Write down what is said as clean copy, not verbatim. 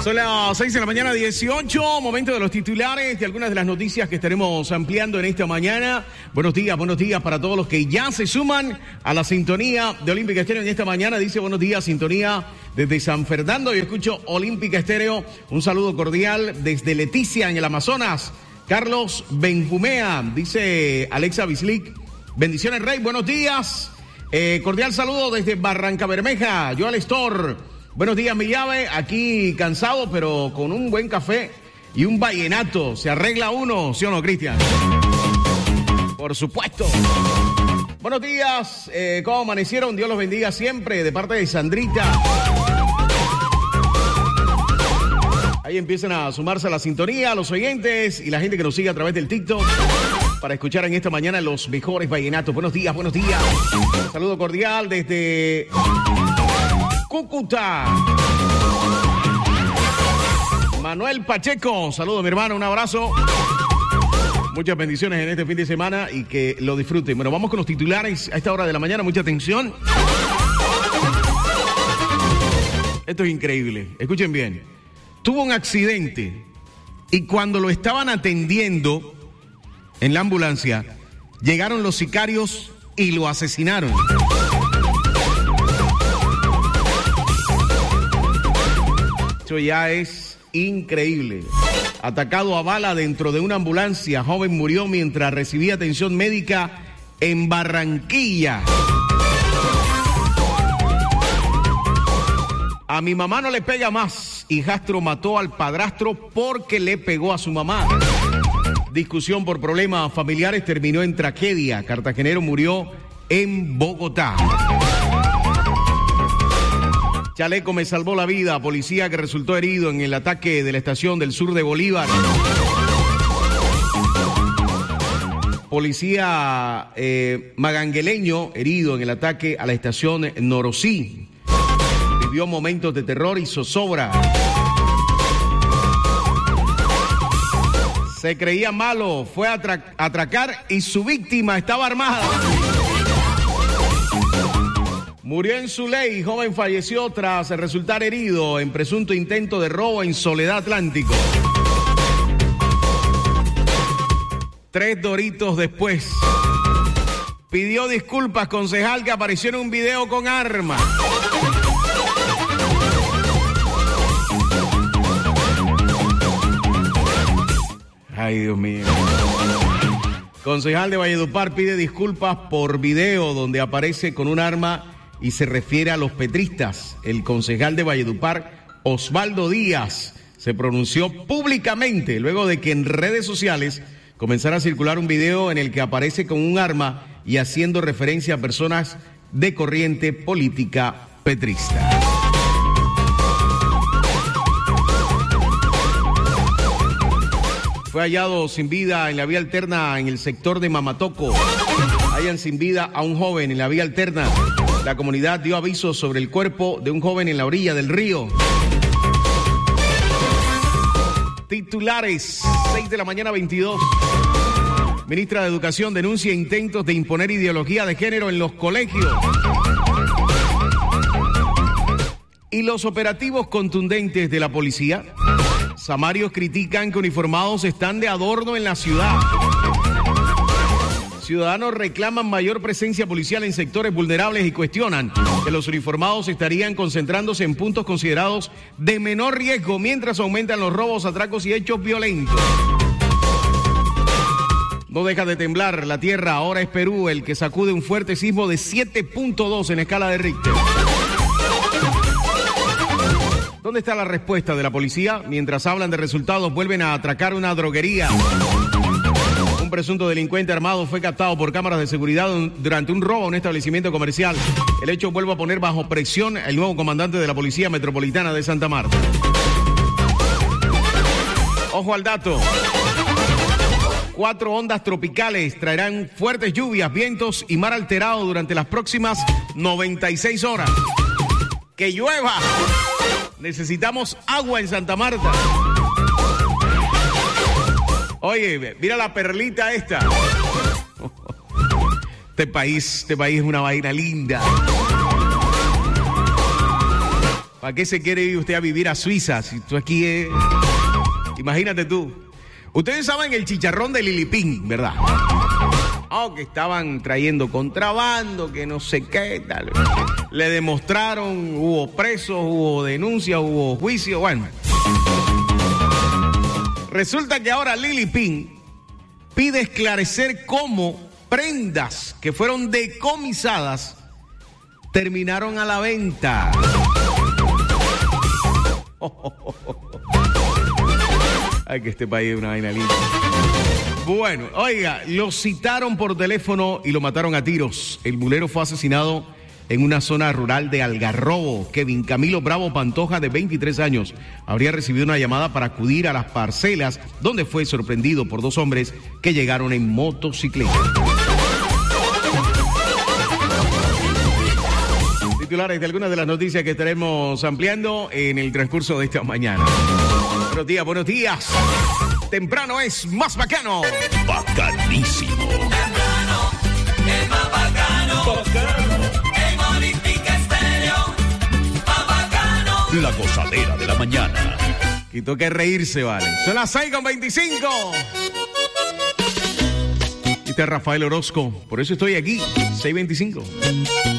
Son las 6 de la mañana, 18, momento de los titulares de algunas de las noticias que estaremos ampliando en esta mañana. Buenos días para todos los que ya se suman a la sintonía de Olímpica Estéreo en esta mañana. Dice buenos días, sintonía desde San Fernando. Yo escucho Olímpica Estéreo. Un saludo cordial desde Leticia en el Amazonas. Carlos Benjumea, dice Alexa Bislick. Bendiciones, Rey, buenos días. Cordial saludo desde Barranca Bermeja. Joel Store. Buenos días, mi llave. Aquí cansado, pero con un buen café y un vallenato. Se arregla uno, ¿sí o no, Cristian? Por supuesto. Buenos días. ¿Cómo amanecieron? Dios los bendiga siempre. De parte de Sandrita. Ahí empiezan a sumarse a la sintonía, los oyentes y la gente que nos sigue a través del TikTok para escuchar en esta mañana los mejores vallenatos. Buenos días, buenos días. Un saludo cordial desde Cúcuta. Manuel Pacheco, saludo mi hermano, un abrazo. Muchas bendiciones en este fin de semana y que lo disfruten. Bueno, vamos con los titulares a esta hora de la mañana, mucha atención. Esto es increíble, escuchen bien. Tuvo un accidente y cuando lo estaban atendiendo en la ambulancia, llegaron los sicarios y lo asesinaron. Esto ya es increíble. Atacado a bala dentro de una ambulancia, joven murió mientras recibía atención médica en Barranquilla. A mi mamá no le pega más. Hijastro mató al padrastro porque le pegó a su mamá. Discusión por problemas familiares terminó en tragedia. Cartagenero murió en Bogotá. Chaleco me salvó la vida. Policía que resultó herido en el ataque de la estación del sur de Bolívar. Policía magangueleño herido en el ataque a la estación Norosí. Vivió momentos de terror y zozobra. Se creía malo, fue a atracar y su víctima estaba armada. Murió en Zuley, joven falleció tras resultar herido en presunto intento de robo en Soledad Atlántico. 3 doritos después. Pidió disculpas, concejal que apareció en un video con arma. Ay, Dios mío. Concejal de Valledupar pide disculpas por video donde aparece con un arma y se refiere a los petristas. El concejal de Valledupar, Osvaldo Díaz, se pronunció públicamente luego de que en redes sociales comenzara a circular un video en el que aparece con un arma y haciendo referencia a personas de corriente política petrista. Fue hallado sin vida en la vía alterna en el sector de Mamatoco. Hallan sin vida a un joven en la vía alterna. La comunidad dio aviso sobre el cuerpo de un joven en la orilla del río. Titulares, 6 de la mañana 22. Ministra de Educación denuncia intentos de imponer ideología de género en los colegios. Y los operativos contundentes de la policía. Samarios critican que uniformados están de adorno en la ciudad. Ciudadanos reclaman mayor presencia policial en sectores vulnerables y cuestionan que los uniformados estarían concentrándose en puntos considerados de menor riesgo mientras aumentan los robos, atracos y hechos violentos. No deja de temblar la tierra, ahora es Perú el que sacude un fuerte sismo de 7.2 en escala de Richter. ¿Dónde está la respuesta de la policía? Mientras hablan de resultados, vuelven a atracar una droguería. Un presunto delincuente armado fue captado por cámaras de seguridad durante un robo a un establecimiento comercial. El hecho vuelve a poner bajo presión al nuevo comandante de la Policía Metropolitana de Santa Marta. Ojo al dato. 4 ondas tropicales traerán fuertes lluvias, vientos y mar alterado durante las próximas 96 horas. ¡Que llueva! Necesitamos agua en Santa Marta. Oye, mira la perlita esta. Este país es una vaina linda. ¿Para qué se quiere ir usted a vivir a Suiza? Si tú aquí imagínate tú. Ustedes saben el chicharrón de Lilipín, ¿verdad? Que estaban trayendo contrabando, que no sé qué, tal. Le demostraron, hubo presos, hubo denuncias, hubo juicio, bueno. Resulta que ahora Lilipín pide esclarecer cómo prendas que fueron decomisadas terminaron a la venta. Ay, que este país es una vaina linda. Bueno, oiga, lo citaron por teléfono y lo mataron a tiros. El mulero fue asesinado en una zona rural de Algarrobo. Kevin Camilo Bravo Pantoja, de 23 años, habría recibido una llamada para acudir a las parcelas, donde fue sorprendido por dos hombres que llegaron en motocicleta. Titulares de algunas de las noticias que estaremos ampliando en el transcurso de esta mañana. Buenos días, buenos días. Temprano es más bacano. Bacanísimo. Temprano es más bacano. Bacano. En Olímpica Estéreo, más bacano. La gozadera de la mañana. Y toca reírse, vale. Son las 6:25. Y este es Rafael Orozco. Por eso estoy aquí, 6:25.